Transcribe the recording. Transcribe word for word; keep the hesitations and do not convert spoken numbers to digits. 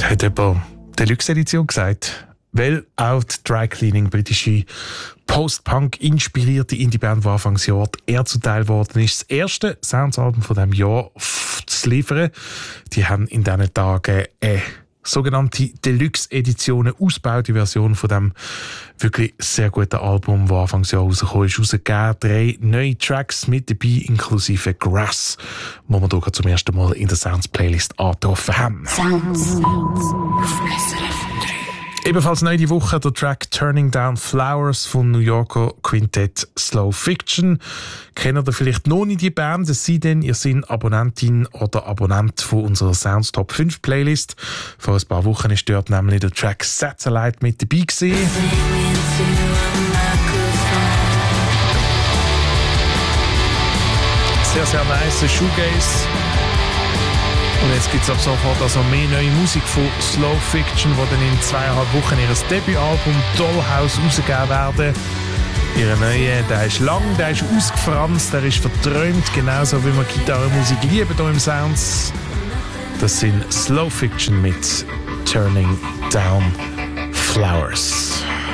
Da hat jemand Deluxe-Edition gesagt, weil auch die Dry-Cleaning, britische Post-Punk inspirierte Indie-Band, die Anfangsjahr er zuteil geworden ist, das erste Soundsalbum von diesem Jahr zu liefern. Die haben in diesen Tagen eine sogenannte Deluxe-Edition, eine ausgebaute Version von dem wirklich sehr guten Album, das Anfangsjahr rausgekommen ist, rausgegeben. Drei neue Tracks mit dabei, inklusive Grass, die wir hier zum ersten Mal in der Sounds-Playlist angetroffen haben. Sounds. Ebenfalls neu die Woche der Track Turning Down Flowers von New Yorker Quintett Slow Fiction. Kennt ihr vielleicht noch nicht die Band? Es sei denn, ihr seid Abonnentin oder Abonnent von unserer Sounds Top fünf Playlist. Vor ein paar Wochen ist dort nämlich der Track Satellite mit dabei gewesen. Sehr, sehr nice Shoegaze. Und jetzt gibt es ab sofort also mehr neue Musik von Slow Fiction, die dann in zweieinhalb Wochen ihr Debütalbum Dollhouse rausgegeben werden. Ihre neue, der ist lang, der ist ausgefranst, der ist verträumt, genauso wie wir Gitarrenmusik lieben hier im Sounds. Das sind Slow Fiction mit Turning Down Flowers.